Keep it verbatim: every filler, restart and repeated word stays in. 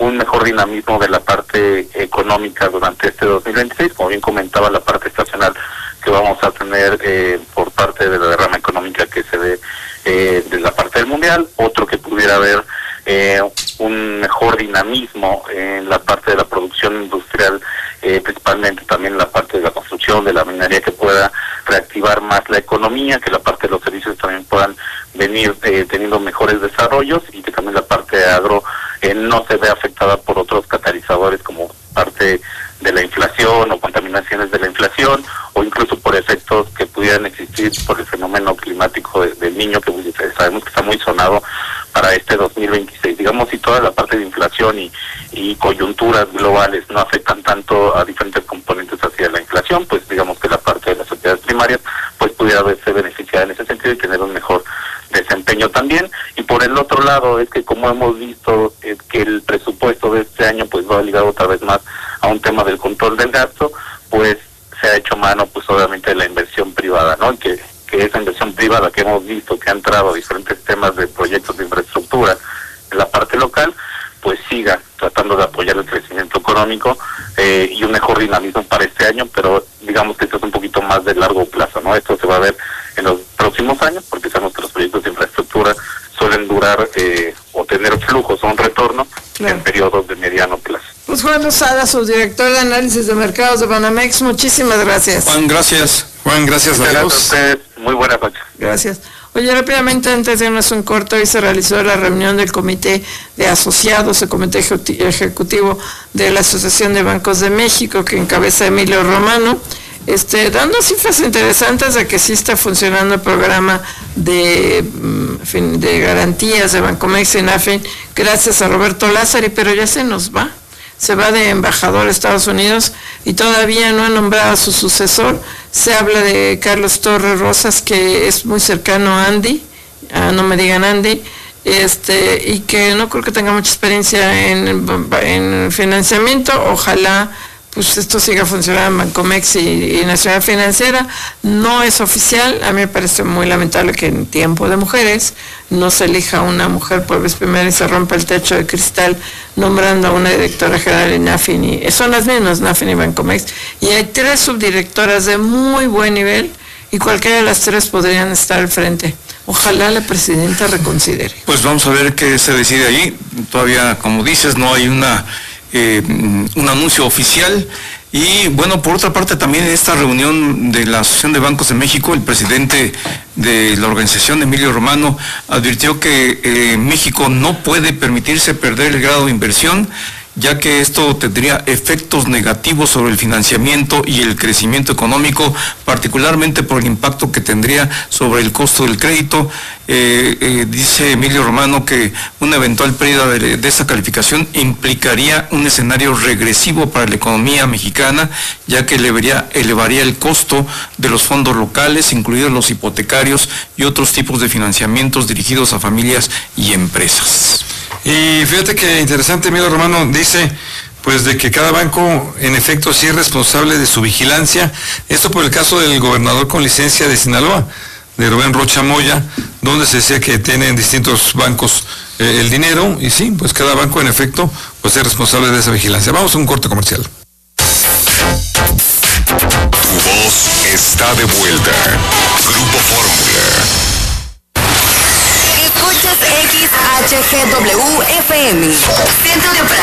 un mejor dinamismo de la parte económica durante este dos mil veintiséis, como bien comentaba, la parte estacional que vamos a tener eh, por parte de la derrama económica que se ve eh, de la parte del mundial, otro que pudiera haber eh, un mejor dinamismo en la parte de la producción industrial, eh, principalmente también en la parte de la construcción, de la minería, que pueda reactivar más la economía, que la parte de los servicios también puedan venir eh, teniendo mejores desarrollos, y que también la parte de agro eh, no se vea afectada por otros catalizadores como parte de la inflación o contaminaciones de la inflación, o incluso por efectos que pudieran existir por el fenómeno climático de, del Niño, que sabemos que está muy sonado para este dos mil veintiséis. Digamos, si toda la parte de inflación y, y coyunturas globales no afectan tanto a diferentes componentes hacia la inflación, pues digamos que la parte de las actividades primarias pues pudiera verse beneficiada en ese sentido y tener un mejor desempeño también. Y por el otro lado es que, como hemos visto, es que el presupuesto de este año pues va ligado otra vez más a un tema del control del gasto, pues se ha hecho mano pues obviamente de la inversión privada, ¿no? Y que, que esa inversión privada que hemos visto que ha entrado a diferentes temas de proyectos de infraestructura en la parte local, pues siga tratando de apoyar el crecimiento económico eh, y un mejor dinamismo para este año, pero digamos que esto es un poquito más de largo plazo, ¿no? Esto se va a ver en los próximos años, porque sabemos que los proyectos de infraestructura suelen durar eh, o tener flujos o un retorno claro. en periodos de mediano plazo. Pues Juan Lozada, subdirector de análisis de mercados de Banamex, muchísimas gracias. Juan, gracias. Juan, gracias a Dios. Gracias a ustedes. Muy buenas noches. Gracias. Oye, rápidamente, antes de irnos un corto, hoy se realizó la reunión del Comité de Asociados, el Comité Ejecutivo de la Asociación de Bancos de México, que encabeza Emilio Romano, este, dando cifras interesantes de que sí está funcionando el programa de, de garantías de Bancomex y Nafin, gracias a Roberto Lázari, pero ya se nos va. Se va de embajador a Estados Unidos y todavía no ha nombrado a su sucesor. Se habla de Carlos Torres Rosas, que es muy cercano a Andy, a no me digan Andy, este, y que no creo que tenga mucha experiencia en, en financiamiento. Ojalá pues esto siga funcionando en Bancomex y, y Nacional Financiera. No es oficial, a mí me parece muy lamentable que en tiempo de mujeres no se elija una mujer por vez primera y se rompa el techo de cristal nombrando a una directora general en Nafin, y son las mismas, Nafin y Bancomex, y hay tres subdirectoras de muy buen nivel y cualquiera de las tres podrían estar al frente. Ojalá la presidenta reconsidere. Pues vamos a ver qué se decide allí. Todavía, como dices, no hay una Eh, un anuncio oficial. Y bueno, por otra parte, también en esta reunión de la Asociación de Bancos de México, el presidente de la organización, Emilio Romano, advirtió que eh, México no puede permitirse perder el grado de inversión, ya que esto tendría efectos negativos sobre el financiamiento y el crecimiento económico, particularmente por el impacto que tendría sobre el costo del crédito. Eh, eh, dice Emilio Romano que una eventual pérdida de, de esa calificación implicaría un escenario regresivo para la economía mexicana, ya que elevaría, elevaría el costo de los fondos locales, incluidos los hipotecarios y otros tipos de financiamientos dirigidos a familias y empresas. Y fíjate que interesante, Emilio Romano dice pues de que cada banco en efecto sí es responsable de su vigilancia. Esto por el caso del gobernador con licencia de Sinaloa, de Rubén Rocha Moya, donde se decía que tienen distintos bancos eh, el dinero, y sí, pues cada banco en efecto pues es responsable de esa vigilancia. Vamos a un corte comercial. Tu voz está de vuelta. Grupo Fórmula. Escuchas X H G W F M, Centro de